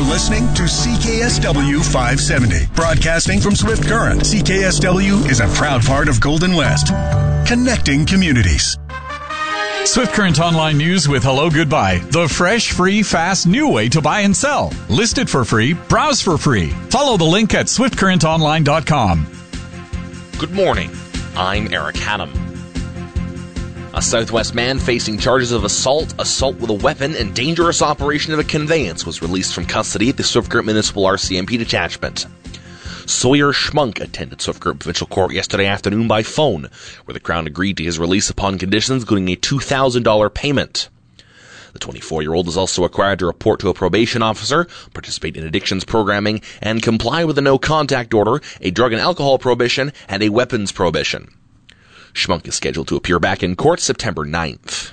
listening to CKSW 570. Broadcasting from Swift Current, CKSW is a proud part of Golden West. Connecting communities. Swift Current Online News with Hello Goodbye. The fresh, free, fast, new way to buy and sell. List it for free. Browse for free. Follow the link at swiftcurrentonline.com. Good morning. I'm Eric Haddam. A Southwest man facing charges of assault with a weapon, and dangerous operation of a conveyance was released from custody at the Swift Current Municipal RCMP detachment. Sawyer Schmunk attended Swift Current Provincial Court yesterday afternoon by phone, where the Crown agreed to his release upon conditions including a $2,000 payment. The 24-year-old is also required to report to a probation officer, participate in addictions programming, and comply with a no-contact order, a drug and alcohol prohibition, and a weapons prohibition. Schmunk is scheduled to appear back in court September 9th.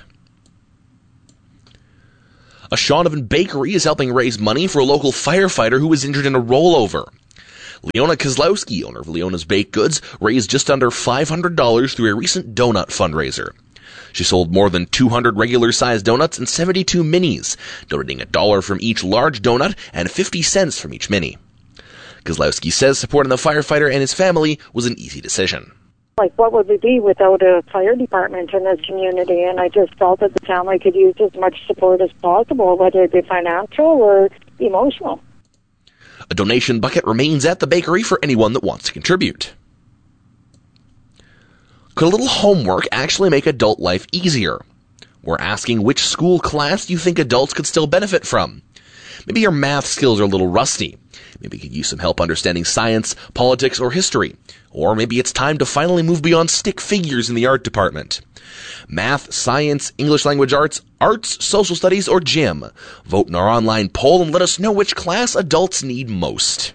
A Shaunavon bakery is helping raise money for a local firefighter who was injured in a rollover. Leona Kozlowski, owner of Leona's Baked Goods, raised just under $500 through a recent donut fundraiser. She sold more than 200 regular-sized donuts and 72 minis, donating $1 from each large donut and 50 cents from each mini. Kozlowski says supporting the firefighter and his family was an easy decision. What would we be without a fire department in this community? And I just felt that the family could use as much support as possible, whether it be financial or emotional. A donation bucket remains at the bakery for anyone that wants to contribute. Could a little homework actually make adult life easier? We're asking which school class do you think adults could still benefit from? Maybe your math skills are a little rusty. Maybe you could use some help understanding science, politics, or history. Or maybe it's time to finally move beyond stick figures in the art department. Math, science, English language arts, social studies, or gym. Vote in our online poll and let us know which class adults need most.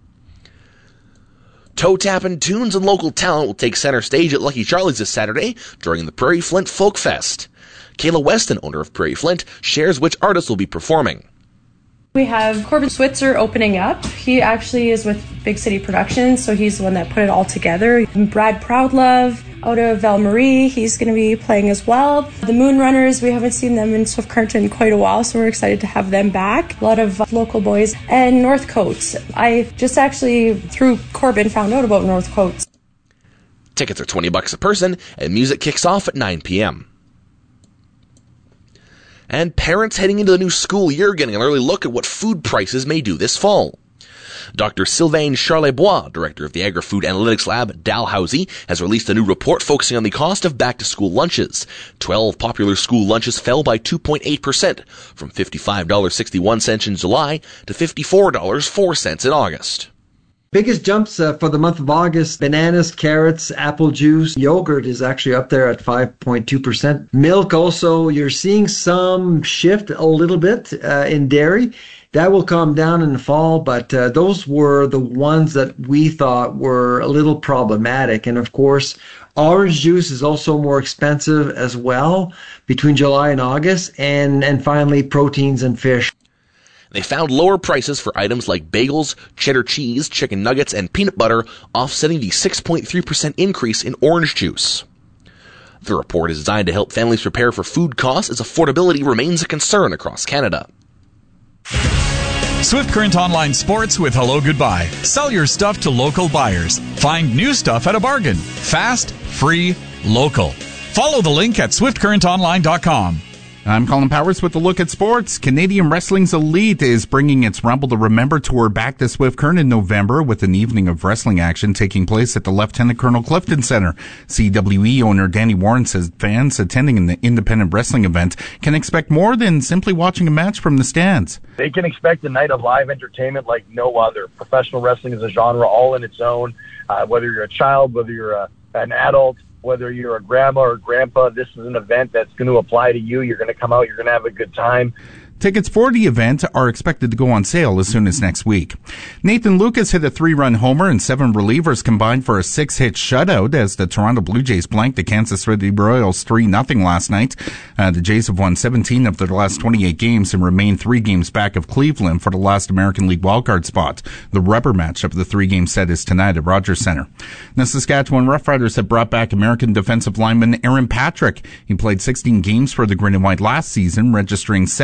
Toe tapping tunes and local talent will take center stage at Lucky Charlie's this Saturday during the Prairie Flint Folk Fest. Kayla Weston, owner of Prairie Flint, shares which artists will be performing. We have Corbin Switzer opening up. He actually is with Big City Productions, so he's the one that put it all together. Brad Proudlove out of Val Marie, he's going to be playing as well. The Moonrunners, we haven't seen them in Swift Current in quite a while, so we're excited to have them back. A lot of local boys. And Northcote. I just actually, through Corbin, found out about Northcote. Tickets are $20 a person, and music kicks off at 9 p.m. And parents heading into the new school year getting an early look at what food prices may do this fall. Dr. Sylvain Charlebois, director of the Agri-Food Analytics Lab, Dalhousie, has released a new report focusing on the cost of back-to-school lunches. 12 popular school lunches fell by 2.8%, from $55.61 in July to $54.04 in August. Biggest jumps for the month of August: bananas, carrots, apple juice. Yogurt is actually up there at 5.2%. Milk also, you're seeing some shift a little bit in dairy. That will calm down in the fall, but those were the ones that we thought were a little problematic. And of course, orange juice is also more expensive as well between July and August. And finally, proteins and fish. They found lower prices for items like bagels, cheddar cheese, chicken nuggets, and peanut butter, offsetting the 6.3% increase in orange juice. The report is designed to help families prepare for food costs as affordability remains a concern across Canada. Swift Current Online Sports with Hello Goodbye. Sell your stuff to local buyers. Find new stuff at a bargain. Fast, free, local. Follow the link at swiftcurrentonline.com. I'm Colin Powers with a look at sports. Canadian Wrestling's Elite is bringing its Rumble to Remember tour back to Swift Current in November with an evening of wrestling action taking place at the Lieutenant Colonel Clifton Center. CWE owner Danny Warren says fans attending an independent wrestling event can expect more than simply watching a match from the stands. They can expect a night of live entertainment like no other. Professional wrestling is a genre all in its own. Whether you're a child, whether you're an adult, whether you're a grandma or grandpa, this is an event that's going to apply to you. You're going to come out, you're going to have a good time. Tickets for the event are expected to go on sale as soon as next week. Nathan Lucas hit a 3-run homer and 7 relievers combined for a 6-hit shutout as the Toronto Blue Jays blanked the Kansas City Royals 3-0 last night. The Jays have won 17 of their last 28 games and remain 3 games back of Cleveland for the last American League wildcard spot. The rubber match of the 3-game set is tonight at Rogers Centre. The Saskatchewan Roughriders have brought back American defensive lineman Aaron Patrick. He played 16 games for the Green and White last season, registering 7 special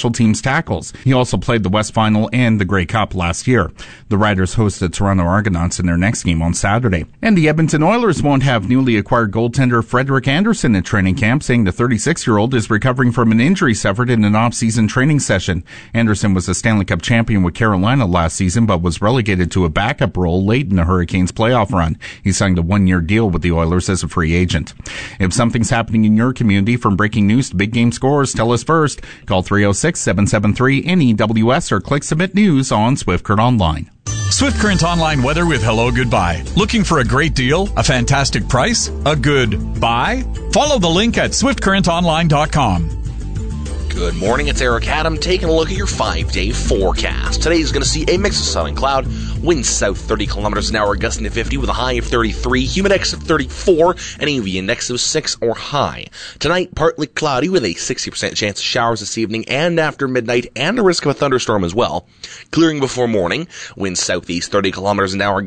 special teams tackles. He also played the West Final and the Grey Cup last year. The Riders host the Toronto Argonauts in their next game on Saturday. And the Edmonton Oilers won't have newly acquired goaltender Frederik Andersen at training camp, saying the 36-year-old is recovering from an injury suffered in an off-season training session. Andersen was a Stanley Cup champion with Carolina last season, but was relegated to a backup role late in the Hurricanes' playoff run. He signed a one-year deal with the Oilers as a free agent. If something's happening in your community, from breaking news to big game scores, tell us first. Call 306-773-NEWS or click Submit News on Swift Current Online. Swift Current Online weather with Hello Goodbye. Looking for a great deal? A fantastic price? A good buy? Follow the link at swiftcurrentonline.com. Good morning, it's Eric Adam taking a look at your 5-day forecast. Today is going to see a mix of sun and cloud, winds south 30 kilometers an hour, gusting to 50 with a high of 33, humidex of 34, and a UV index of 6 or high. Tonight, partly cloudy with a 60% chance of showers this evening and after midnight, and a risk of a thunderstorm as well. Clearing before morning, winds southeast 30 kilometers an hour,